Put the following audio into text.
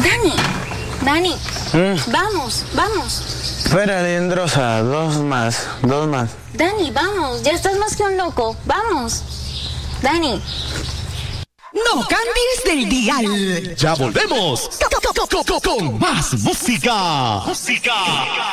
Dani, vamos. Fuera, Lindrosa, dos más. Dani, vamos, ya estás más que un loco, vamos. Dani. No cambies del dial. Ya volvemos con más música.